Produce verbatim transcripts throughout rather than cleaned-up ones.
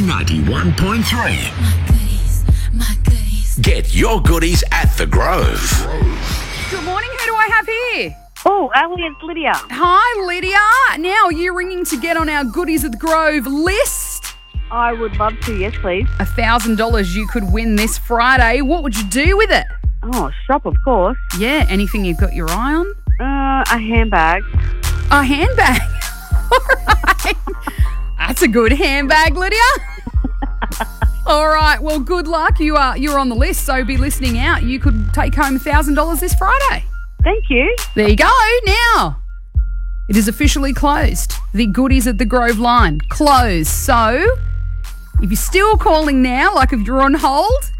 ninety-one point three. My goodies, my goodies. Get your goodies at The Grove. Good morning. Who do I have here? Oh, Ali, it's Lydia. Hi, Lydia. Now, are you ringing to get on our Goodies at the Grove list? I would love to, yes, please. one thousand dollars you could win this Friday. What would you do with it? Oh, shop, of course. Yeah, anything you've got your eye on? Uh, a handbag. A handbag. All right. That's a good handbag, Lydia. All right. Well, good luck. You are you're on the list, so be listening out. You could take home one thousand dollars this Friday. Thank you. There you go. Now, it is officially closed. The Goodies at the Grove line closed. So, if you're still calling now, like if you're on hold,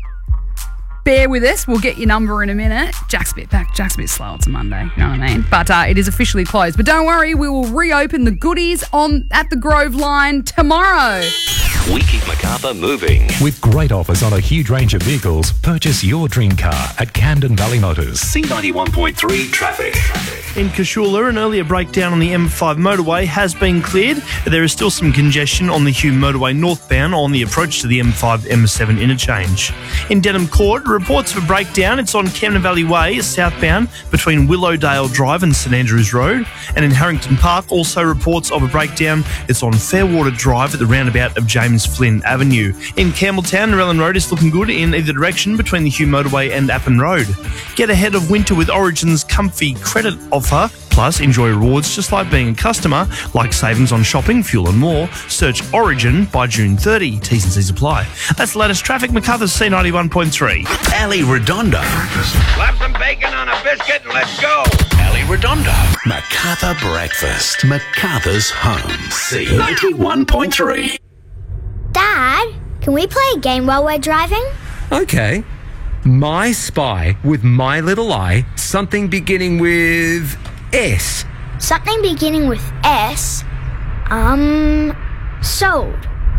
bear with us. We'll get your number in a minute. Jack's a bit back. Jack's a bit slow. It's a Monday. You know what I mean? But uh, it is officially closed. But don't worry. We will reopen the Goodies on at the Grove line tomorrow. We keep Macarthur moving. With great offers on a huge range of vehicles, purchase your dream car at Camden Valley Motors. C ninety-one point three traffic. In Cashula, an earlier breakdown on the M five motorway has been cleared. There is still some congestion on the Hume motorway northbound on the approach to the M five M seven interchange. In Denham Court, reports of a breakdown. It's on Camden Valley Way, southbound, between Willowdale Drive and St Andrews Road. And in Harrington Park, also reports of a breakdown. It's on Fairwater Drive at the roundabout of James Flynn Avenue. In Campbelltown, Narellan Road is looking good in either direction between the Hume motorway and Appin Road. Get ahead of winter with Origin's comfy credit offer. Plus, enjoy rewards just like being a customer, like savings on shopping, fuel and more. Search Origin by June thirtieth. T's and C's apply. That's the latest traffic. Macarthur's C ninety-one point three. Ali Redondo. Slap some bacon on a biscuit and let's go. Ali Redondo. Macarthur Breakfast. Macarthur's home. C ninety-one point three. Dad, can we play a game while we're driving? Okay. My Spy with My Little Eye, something beginning with S. Something beginning with S? Um, sold.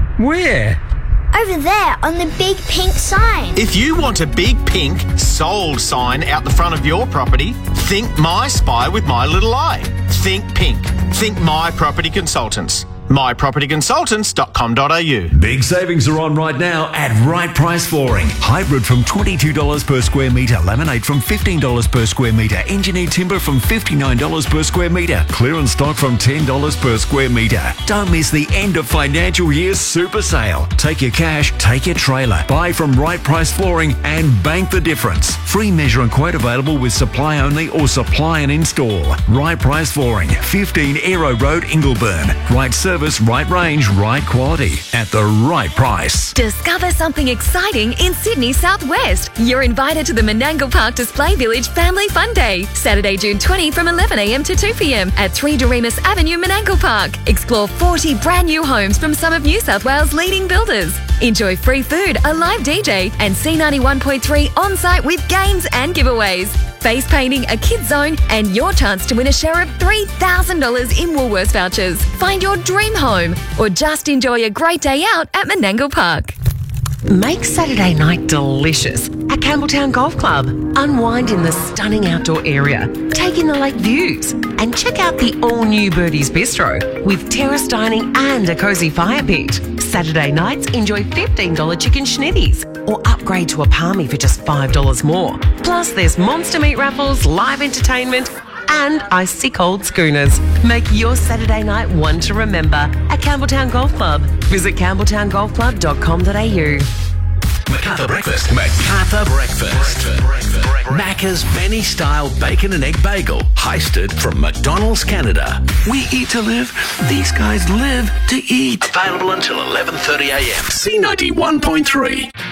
Where? Over there on the big pink sign. If you want a big pink sold sign out the front of your property, think My Spy with My Little Eye. Think pink. Think My Property Consultants. my property consultants dot com dot a u. Big savings are on right now at Right Price Flooring. Hybrid from twenty-two dollars per square metre. Laminate from fifteen dollars per square metre. Engineered timber from fifty-nine dollars per square metre. Clearance stock from ten dollars per square metre. Don't miss the end of financial year super sale. Take your cash, take your trailer. Buy from Right Price Flooring and bank the difference. Free measure and quote available with supply only or supply and install. Right Price Flooring, fifteen Aero Road, Ingleburn. Right service, right range, right quality at the right price. Discover something exciting in Sydney Southwest. You're invited to the Menangle Park Display Village Family Fun Day, Saturday, June twentieth from eleven a m to two p m at three Doremus Avenue, Menangle Park. Explore forty brand new homes from some of New South Wales' leading builders. Enjoy free food, a live D J, and C ninety-one point three on-site with games and giveaways. Face painting, a kids zone, and your chance to win a share of three thousand dollars in Woolworths vouchers. Find your dream home or just enjoy a great day out at Menangle Park. Make Saturday night delicious at Campbelltown Golf Club. Unwind in the stunning outdoor area, take in the lake views, and check out the all-new Birdie's Bistro with terrace dining and a cosy fire pit. Saturday nights, enjoy fifteen dollars chicken schnitties or upgrade to a palmy for just five dollars more. Plus, there's monster meat raffles, live entertainment, and icy cold schooners. Make your Saturday night one to remember at Campbelltown Golf Club. Visit campbelltown golf club dot com dot a u. Macarthur Breakfast. Macarthur Breakfast. Breakfast. Macca's Benny-style bacon and egg bagel. Heisted from McDonald's, Canada. We eat to live. These guys live to eat. Available until eleven thirty a m. C ninety-one point three.